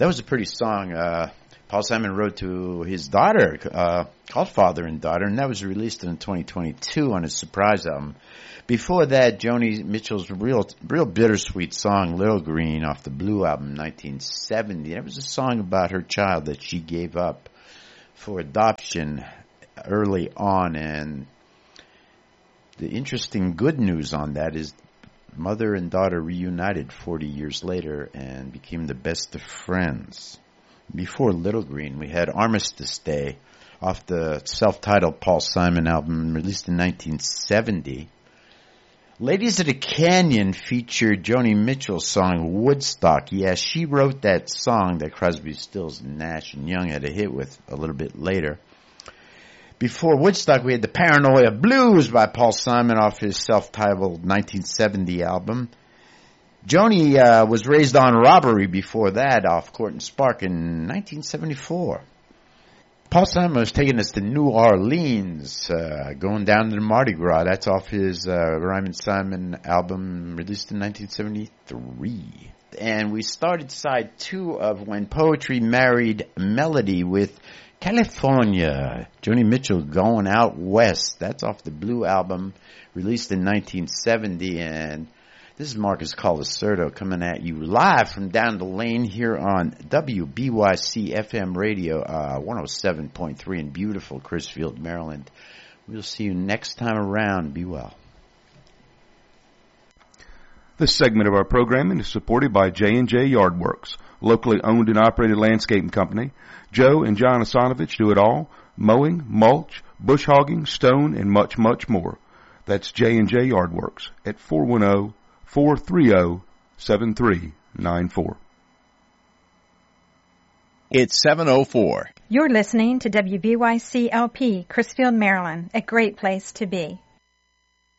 That was a pretty song Paul Simon wrote to his daughter, called Father and Daughter, and that was released in 2022 on his surprise album. Before that, Joni Mitchell's real bittersweet song, Little Green, off the Blue album, 1970. That was a song about her child that she gave up for adoption early on, and the interesting good news on that is mother and daughter reunited 40 years later and became the best of friends. Before Little Green, we had Armistice Day off the self-titled Paul Simon album released in 1970. Ladies of the Canyon featured Joni Mitchell's song Woodstock. Yes, she wrote that song that Crosby, Stills, Nash and Young had a hit with a little bit later. Before Woodstock, we had the Paranoia Blues by Paul Simon off his self-titled 1970 album. Joni was raised on Robbery before that off Court and Spark in 1974. Paul Simon was taking us to New Orleans, going down to the Mardi Gras. That's off his Ryman Simon album released in 1973. And we started side 2 of When Poetry Married Melody with California, Joni Mitchell Going Out West. That's off the Blue album released in 1970. And this is Marcus Colacerto coming at you live from down the lane here on WBYC FM radio, 107.3 in beautiful Crisfield, Maryland. We'll see you next time around. Be well. This segment of our programming is supported by J&J Yardworks, locally owned and operated landscaping company. Joe and John Asanovich do it all: mowing, mulch, bush hogging, stone, and much, much more. That's J&J Yardworks at 410-430-7394. It's 7:04. You're listening to WBYC LP, Crisfield, Maryland, a great place to be.